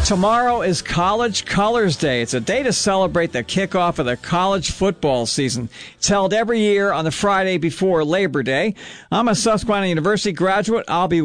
Tomorrow is College Colors Day. It's a day to celebrate the kickoff of the college football season. It's held every year on the Friday before Labor Day. I'm a Susquehanna University graduate. I'll be